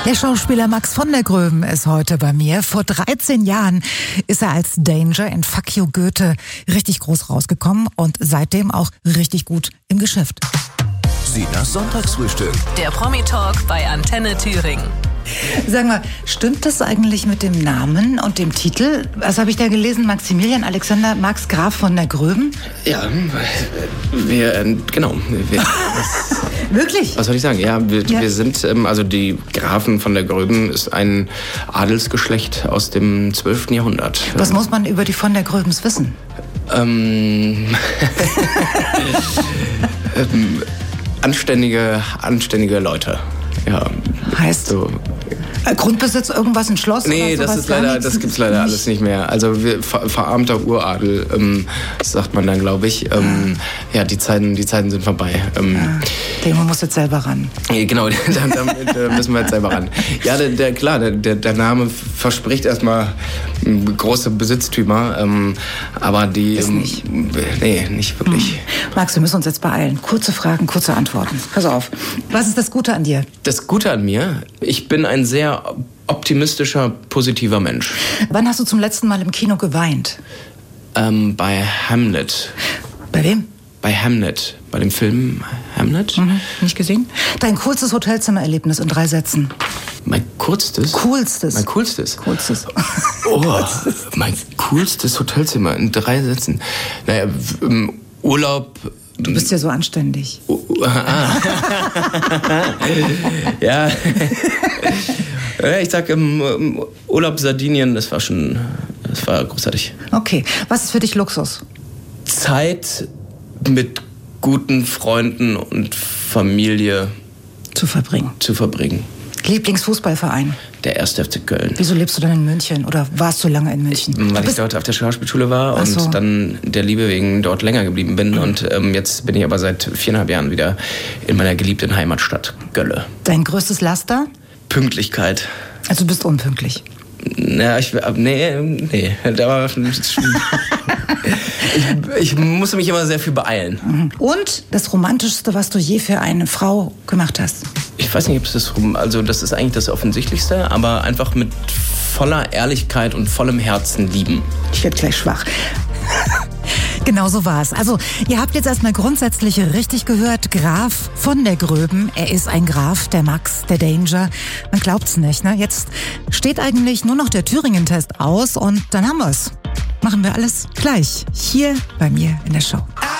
Der Schauspieler Max von der Gröben ist heute bei mir. Vor 13 Jahren ist er als Danger in Fuck You Goethe richtig groß rausgekommen und seitdem auch richtig gut im Geschäft. Sinas Sonntagsfrühstück. Der Promi-Talk bei Antenne Thüringen. Sag mal, stimmt das eigentlich mit dem Namen und dem Titel? Was habe ich da gelesen? Maximilian Alexander Max Graf von der Gröben? Ja, genau. Wirklich? Was soll ich sagen? Ja, wir sind, also die Grafen von der Gröben ist ein Adelsgeschlecht aus dem 12. Jahrhundert. Was muss man über die von der Gröbens wissen? Anständige Leute. Ja. Heißt so. Grundbesitz, irgendwas, ein Schloss? Nee, oder sowas? das gibt's leider alles nicht mehr. Also verarmter Uradel, sagt man dann, glaube ich. Ja, die Zeiten sind vorbei. Man muss jetzt selber ran. Genau, da müssen wir jetzt selber ran. Ja, der Name verspricht erstmal große Besitztümer, aber die... nicht. Nee, nicht wirklich. Max, wir müssen uns jetzt beeilen. Kurze Fragen, kurze Antworten. Pass auf. Was ist das Gute an dir? Das Gute an mir? Ich bin ein sehr optimistischer, positiver Mensch. Wann hast du zum letzten Mal im Kino geweint? Bei Hamlet. Bei wem? Bei Hamlet. Bei dem Film Hamlet. Nicht gesehen? Dein coolstes Hotelzimmererlebnis in 3 Sätzen. Mein coolstes? Coolstes. Mein coolstes? Coolstes. Oh, mein coolstes Hotelzimmer in 3 Sätzen. Naja, Urlaub... Du bist ja so anständig. Ja. Ich sag im Urlaub Sardinien, das war großartig. Okay, was ist für dich Luxus? Zeit mit guten Freunden und Familie zu verbringen. Lieblingsfußballverein? Der 1. FC Köln. Wieso lebst du denn in München oder warst du lange in München? Weil ich dort auf der Schauspielschule war und dann der Liebe wegen dort länger geblieben bin. Und jetzt bin ich aber seit 4,5 Jahren wieder in meiner geliebten Heimatstadt Gölle. Dein größtes Laster? Pünktlichkeit. Also du bist unpünktlich? Ja, nee. Da war ich musste mich immer sehr viel beeilen. Und das Romantischste, was du je für eine Frau gemacht hast? Ich weiß nicht, ob es das ist eigentlich das Offensichtlichste, aber einfach mit voller Ehrlichkeit und vollem Herzen lieben. Ich werde gleich schwach. Genau so war's. Also, ihr habt jetzt erstmal grundsätzlich richtig gehört, Graf von der Gröben. Er ist ein Graf, der Max, der Danger. Man glaubt's nicht, ne? Jetzt steht eigentlich nur noch der Thüringen-Test aus und dann haben wir's. Machen wir alles gleich hier bei mir in der Show.